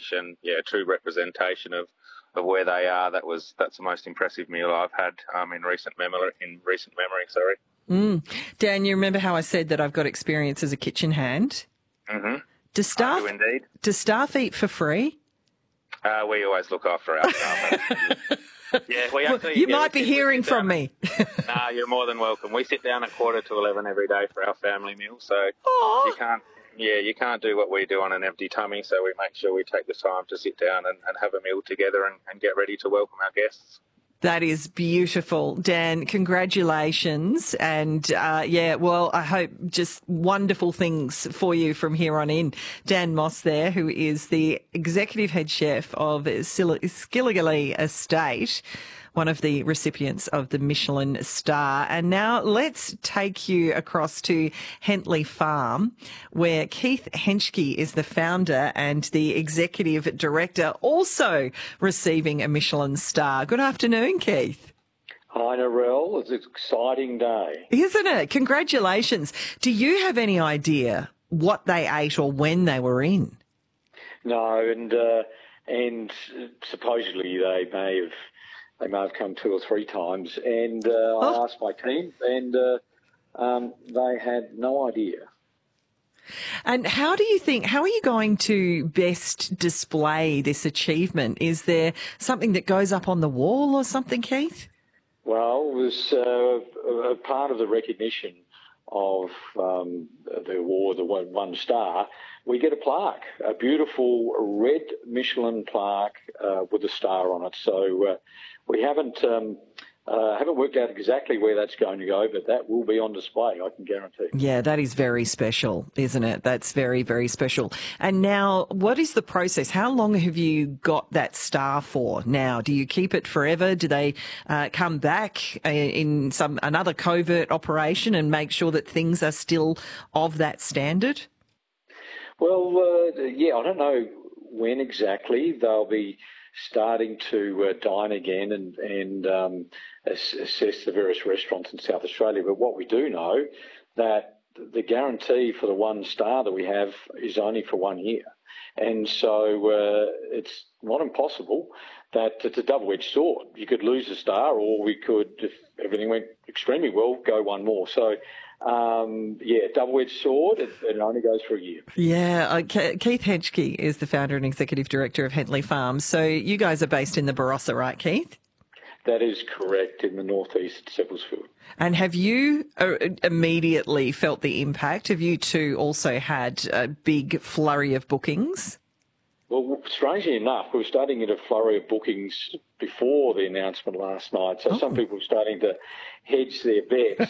dish, and true representation of where they are. That's the most impressive meal I've had in recent memory. Sorry. Dan, you remember how I said that I've got experience as a kitchen hand? Mm-hmm. Do staff, I do indeed. Do staff eat for free? We always look after our staff. You might be hearing from me. No, you're more than welcome. We sit down at 11:15 every day for our family meal, so you can't do what we do on an empty tummy. So we make sure we take the time to sit down and have a meal together and get ready to welcome our guests. That is beautiful. Dan, congratulations. And, I hope just wonderful things for you from here on in. Dan Moss there, who is the executive head chef of Skilligalee Estate, one of the recipients of the Michelin star. And now let's take you across to Hentley Farm, where Keith Henschke is the founder and the executive director, also receiving a Michelin star. Good afternoon, Keith. Hi, Narelle. It's an exciting day. Isn't it? Congratulations. Do you have any idea what they ate or when they were in? No, and supposedly they may have come 2 or 3 times, and I asked my team, and they had no idea. And how are you going to best display this achievement? Is there something that goes up on the wall or something, Keith? Well, it was a part of the recognition of the award, the one star. We get a plaque, a beautiful red Michelin plaque with a star on it. So we haven't worked out exactly where that's going to go, but that will be on display, I can guarantee. Yeah, that is very special, isn't it? That's very, very special. And now, what is the process? How long have you got that star for now? Do you keep it forever? Do they come back in another covert operation and make sure that things are still of that standard? Well, I don't know when exactly they'll be starting to dine again and assess the various restaurants in South Australia. But what we do know, that the guarantee for the one star that we have is only for 1 year. And so it's not impossible that it's a double-edged sword. You could lose a star, or we could, if everything went extremely well, go one more. So double-edged sword. It only goes for a year. Yeah, Keith Henschke is the founder and executive director of Hentley Farm. So you guys are based in the Barossa, right, Keith? That is correct, in the northeast at Seppeltsfield. And have you immediately felt the impact? Have you two also had a big flurry of bookings? Well, strangely enough, we were starting to get a flurry of bookings before the announcement last night. So some people were starting to hedge their bets.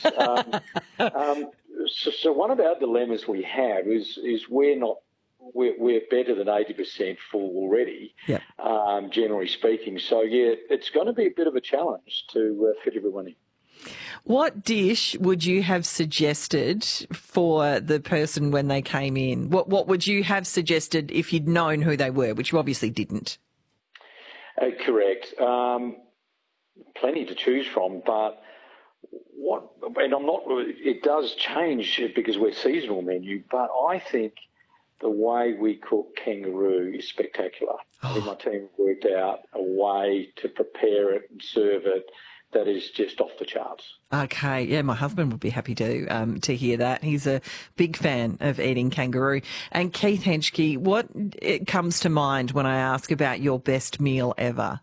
So one of our dilemmas we have is we're better than 80% full already, generally speaking. So, it's going to be a bit of a challenge to fit everyone in. What dish would you have suggested for the person when they came in? What would you have suggested if you'd known who they were, which you obviously didn't? Correct. Plenty to choose from, but it does change because we're seasonal menu, but I think the way we cook kangaroo is spectacular. I think my team worked out a way to prepare it and serve it that is just off the charts. Okay, yeah, my husband would be happy to hear that. He's a big fan of eating kangaroo. And Keith Henschke, what comes to mind when I ask about your best meal ever?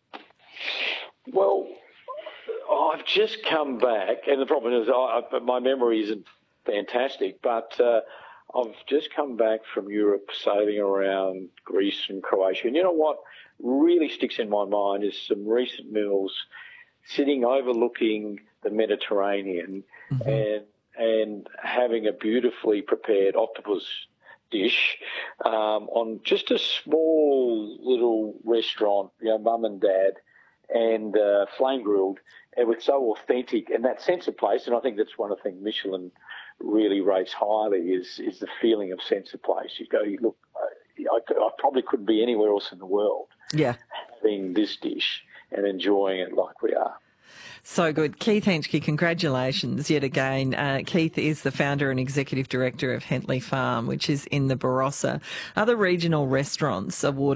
Well, I've just come back, and the problem is my memory isn't fantastic, but I've just come back from Europe, sailing around Greece and Croatia. And you know what really sticks in my mind is some recent meals sitting overlooking the Mediterranean and having a beautifully prepared octopus dish on just a small little restaurant, mum and dad, and flame grilled. It was so authentic, and that sense of place, and I think that's one of the things Michelin really rates highly is the feeling of sense of place. You go, look, I probably couldn't be anywhere else in the world having this dish and enjoying it like we are. So good. Keith Henschke, congratulations yet again. Keith is the founder and executive director of Hentley Farm, which is in the Barossa. Other regional restaurants awarded